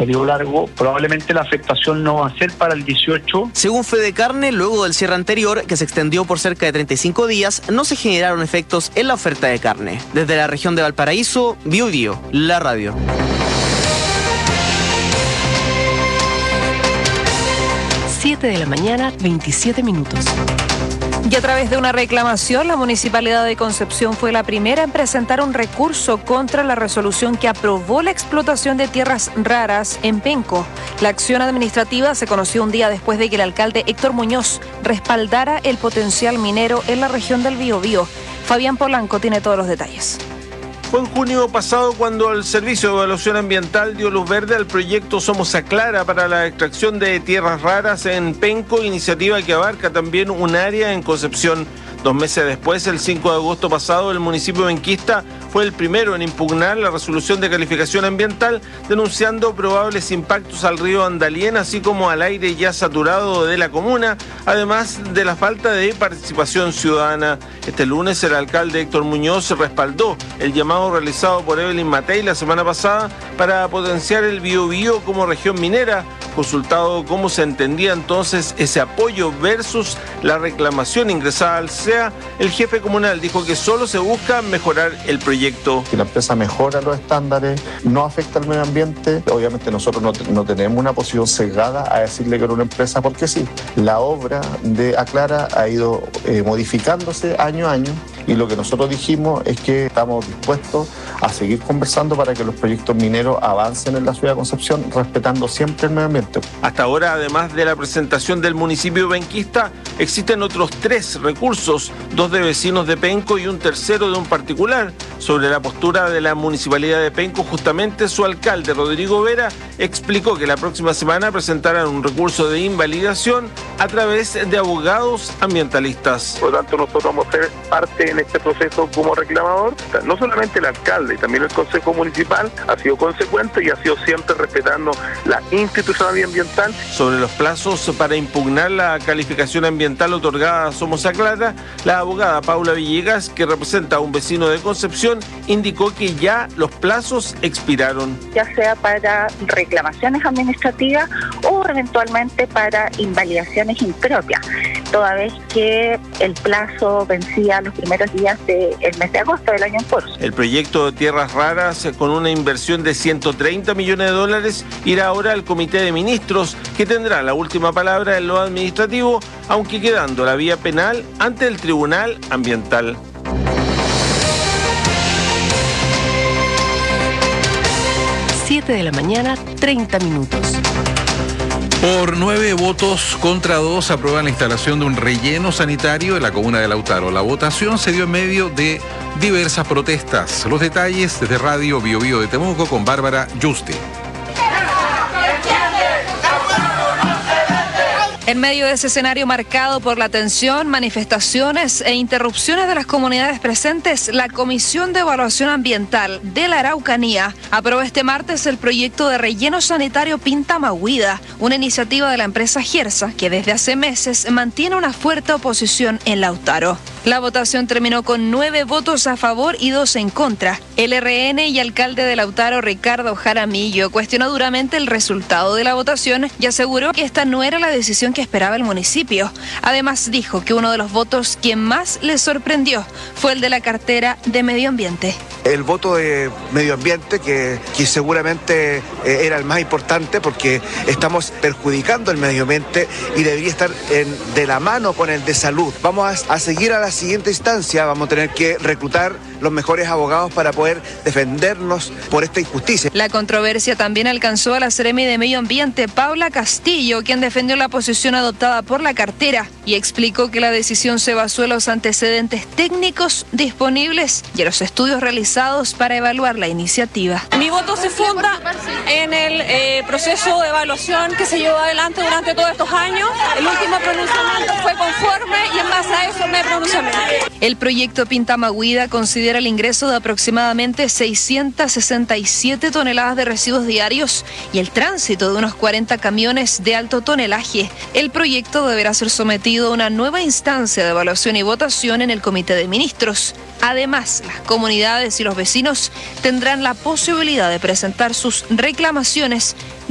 periodo largo, probablemente la afectación no va a ser para el 18. Según Fedecarne, luego del cierre anterior, que se extendió por cerca de 35 días, no se generaron efectos en la oferta de carne. Desde la región de Valparaíso, Biobío, la radio. 7 de la mañana, 27 minutos. Y a través de una reclamación, la Municipalidad de Concepción fue la primera en presentar un recurso contra la resolución que aprobó la explotación de tierras raras en Penco. La acción administrativa se conoció un día después de que el alcalde Héctor Muñoz respaldara el potencial minero en la región del Biobío. Fabián Polanco tiene todos los detalles. Fue en junio pasado cuando el Servicio de Evaluación Ambiental dio luz verde al proyecto Somos Aclara para la extracción de tierras raras en Penco, iniciativa que abarca también un área en Concepción. 2 meses después, el 5 de agosto pasado, el municipio benquista fue el primero en impugnar la resolución de calificación ambiental, denunciando probables impactos al río Andalién, así como al aire ya saturado de la comuna, además de la falta de participación ciudadana. Este lunes, el alcalde Héctor Muñoz respaldó el llamado realizado por Evelyn Matei la semana pasada para potenciar el Biobío como región minera. Consultado cómo se entendía entonces ese apoyo versus la reclamación ingresada al CEA, el jefe comunal dijo que solo se busca mejorar el proyecto. Si la empresa mejora los estándares, no afecta al medio ambiente, obviamente nosotros no tenemos una posición sesgada a decirle que era una empresa porque sí. La obra de Aclara ha ido modificándose año a año y lo que nosotros dijimos es que estamos dispuestos a seguir conversando para que los proyectos mineros avancen en la ciudad de Concepción, respetando siempre el medio ambiente. Hasta ahora, además de la presentación del municipio benquista, existen otros 3 recursos, 2 de vecinos de Penco y un tercero de un particular. Sobre la postura de la municipalidad de Penco, justamente su alcalde, Rodrigo Vera, explicó que la próxima semana presentarán un recurso de invalidación a través de abogados ambientalistas. Por lo tanto, nosotros vamos a ser parte en este proceso como reclamador. No solamente el alcalde, también el Consejo Municipal ha sido consecuente y ha sido siempre respetando la institucionalidad ambiental. Sobre los plazos para impugnar la calificación ambiental otorgada a Somos Aclara, la abogada Paula Villegas, que representa a un vecino de Concepción, indicó que ya los plazos expiraron. Ya sea para reclamaciones administrativas o eventualmente para invalidaciones impropias, toda vez que el plazo vencía los primeros días del mes de agosto del año en curso. El proyecto de tierras raras, con una inversión de $130 millones, irá ahora al Comité de Ministros, que tendrá la última palabra en lo administrativo, aunque quedando la vía penal ante el Tribunal Ambiental. 7 de la mañana, 30 minutos. Por 9 votos contra 2 aprueban la instalación de un relleno sanitario en la comuna de Lautaro. La votación se dio en medio de diversas protestas. Los detalles desde Radio Biobío de Temuco con Bárbara Yuste. En medio de ese escenario marcado por la tensión, manifestaciones e interrupciones de las comunidades presentes, la Comisión de Evaluación Ambiental de la Araucanía aprobó este martes el proyecto de relleno sanitario Pintamagüida, una iniciativa de la empresa Gersa que desde hace meses mantiene una fuerte oposición en Lautaro. La votación terminó con 9 votos a favor y 2 en contra. El RN y alcalde de Lautaro, Ricardo Jaramillo, cuestionó duramente el resultado de la votación y aseguró que esta no era la decisión que esperaba el municipio. Además, dijo que uno de los votos que más le sorprendió fue el de la cartera de Medio Ambiente. El voto de Medio Ambiente, que seguramente era el más importante porque estamos perjudicando el medio ambiente y debería estar de la mano con el de salud. Vamos a seguir a la siguiente instancia, vamos a tener que reclutar los mejores abogados para poder defendernos por esta injusticia. La controversia también alcanzó a la Seremi de Medio Ambiente, Paula Castillo, quien defendió la posición adoptada por la cartera y explicó que la decisión se basó en los antecedentes técnicos disponibles y en los estudios realizados para evaluar la iniciativa. Mi voto se funda en el proceso de evaluación que se llevó adelante durante todos estos años. El último pronunciamiento fue conforme y en base a eso me pronuncié. El proyecto Pintamagüida considera el ingreso de aproximadamente 667 toneladas de residuos diarios y el tránsito de unos 40 camiones de alto tonelaje. El proyecto deberá ser sometido a una nueva instancia de evaluación y votación en el Comité de Ministros. Además, las comunidades y los vecinos tendrán la posibilidad de presentar sus reclamaciones